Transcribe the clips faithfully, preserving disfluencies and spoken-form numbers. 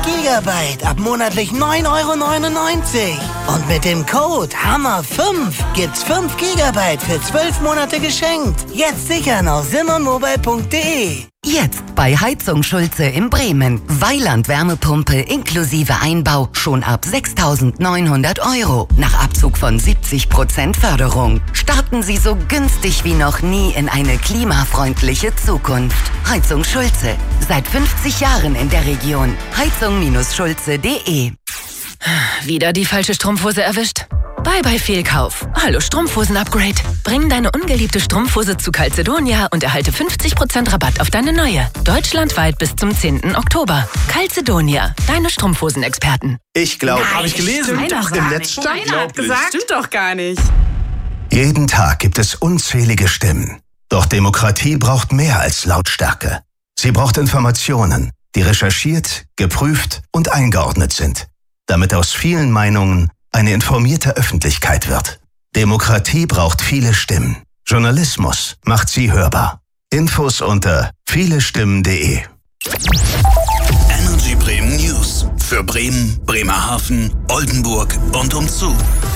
Gigabyte ab monatlich neun Euro neunundneunzig. Und mit dem Code Hammer fünf gibt's fünf Gigabyte für zwölf Monate geschenkt. Jetzt sichern auf simmermobile punkt de. Jetzt bei Heizung Schulze in Bremen. Weiland Wärmepumpe inklusive Einbau schon ab sechstausendneunhundert Euro. Nach Abzug von siebzig Prozent Förderung. Starten Sie so günstig wie noch nie in eine klimafreundliche Zukunft. Heizung Schulze. Seit fünfzig Jahren in der Region. heizung Schulze punkt de. Wieder die falsche Strumpfhose erwischt? Bye bye Fehlkauf. Hallo Strumpfhosen-Upgrade. Bring deine ungeliebte Strumpfhose zu Calzedonia und erhalte fünfzig Prozent Rabatt auf deine neue. Deutschlandweit bis zum zehnten Oktober. Calzedonia, deine Strumpfhosen-Experten. Ich glaube, habe ich gelesen. Im Netz stand Keiner hat gesagt. Stimmt doch gar nicht. Jeden Tag gibt es unzählige Stimmen. Doch Demokratie braucht mehr als Lautstärke. Sie braucht Informationen, die recherchiert, geprüft und eingeordnet sind, damit aus vielen Meinungen eine informierte Öffentlichkeit wird. Demokratie braucht viele Stimmen. Journalismus macht sie hörbar. Infos unter vielestimmen punkt de. Energy Bremen News. Für Bremen, Bremerhaven, Oldenburg und umzu.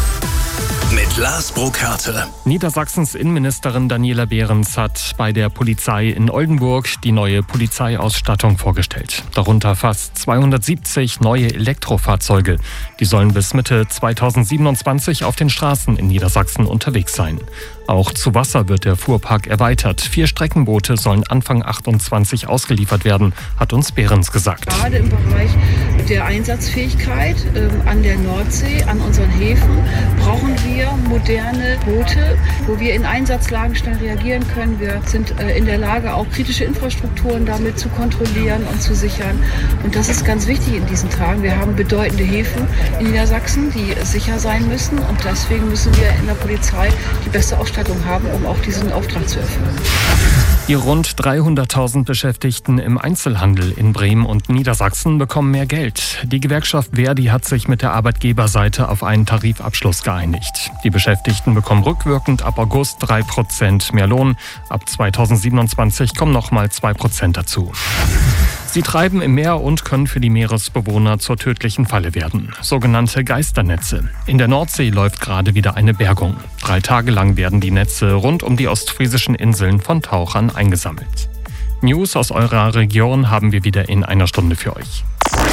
Mit Lars Burkhardt. Niedersachsens Innenministerin Daniela Behrens hat bei der Polizei in Oldenburg die neue Polizeiausstattung vorgestellt. Darunter fast zweihundertsiebzig neue Elektrofahrzeuge. Die sollen bis Mitte zweitausendsiebenundzwanzig auf den Straßen in Niedersachsen unterwegs sein. Auch zu Wasser wird der Fuhrpark erweitert. Vier Streckenboote sollen Anfang achtundzwanzig ausgeliefert werden, hat uns Behrens gesagt. Gerade im Bereich der Einsatzfähigkeit äh, an der Nordsee, an unseren Häfen, brauchen wir moderne Boote, wo wir in Einsatzlagen schnell reagieren können. Wir sind äh, in der Lage, auch kritische Infrastrukturen damit zu kontrollieren und zu sichern. Und das ist ganz wichtig in diesen Tagen. Wir haben bedeutende Häfen in Niedersachsen, die sicher sein müssen. Und deswegen müssen wir in der Polizei die beste Ausstattung haben, um auch diesen Auftrag zu erfüllen. Die rund dreihunderttausend Beschäftigten im Einzelhandel in Bremen und Niedersachsen bekommen mehr Geld. Die Gewerkschaft Verdi hat sich mit der Arbeitgeberseite auf einen Tarifabschluss geeinigt. Die Beschäftigten bekommen rückwirkend ab August drei Prozent mehr Lohn. Ab zweitausendsiebenundzwanzig kommen nochmal zwei Prozent dazu. Sie treiben im Meer und können für die Meeresbewohner zur tödlichen Falle werden. Sogenannte Geisternetze. In der Nordsee läuft gerade wieder eine Bergung. Drei Tage lang werden die Netze rund um die ostfriesischen Inseln von Tauchern eingesammelt. News aus eurer Region haben wir wieder in einer Stunde für euch.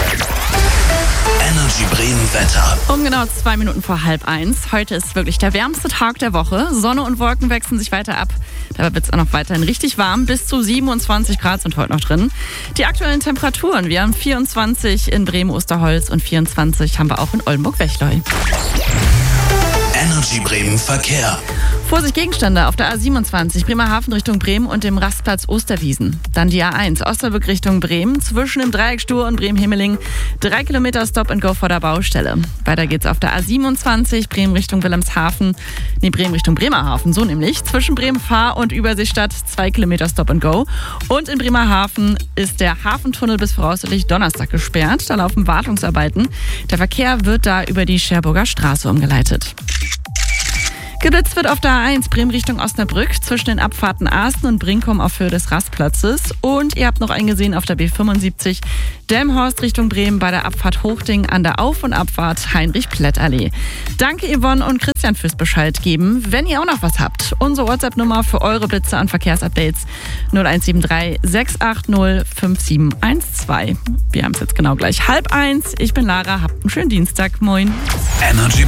Energy Bremen Wetter. Um genau zwei Minuten vor halb eins. Heute ist wirklich der wärmste Tag der Woche. Sonne und Wolken wechseln sich weiter ab. Dabei wird es auch noch weiterhin richtig warm. Bis zu siebenundzwanzig Grad sind heute noch drin. Die aktuellen Temperaturen. Wir haben vierundzwanzig in Bremen-Osterholz und vierundzwanzig haben wir auch in Oldenburg-Wechleu. Energy Bremen Verkehr. Vorsicht Gegenstände auf der A siebenundzwanzig Bremerhaven Richtung Bremen und dem Rastplatz Osterwiesen. Dann die A eins Osnabrück Richtung Bremen zwischen dem Dreieck Stur und Bremen-Himmeling. Drei Kilometer Stop and Go vor der Baustelle. Weiter geht's auf der A siebenundzwanzig Bremen Richtung Wilhelmshaven. Nee, Bremen Richtung Bremerhaven, so nämlich. Zwischen Bremen-Fahr und Überseestadt zwei Kilometer Stop and Go. Und in Bremerhaven ist der Hafentunnel bis voraussichtlich Donnerstag gesperrt. Da laufen Wartungsarbeiten. Der Verkehr wird da über die Scherburger Straße umgeleitet. Geblitzt wird auf der A eins Bremen Richtung Osnabrück zwischen den Abfahrten Asten und Brinkum auf Höhe des Rastplatzes. Und ihr habt noch einen gesehen auf der B fünfundsiebzig Delmenhorst Richtung Bremen bei der Abfahrt Hochding an der Auf- und Abfahrt Heinrich-Plett-Allee. Danke Yvonne und Christian fürs Bescheid geben. Wenn ihr auch noch was habt, unsere WhatsApp-Nummer für eure Blitze und Verkehrsupdates null eins sieben drei sechs acht null fünf sieben eins zwei. Wir haben es jetzt genau gleich halb eins. Ich bin Lara, habt einen schönen Dienstag. Moin. Energy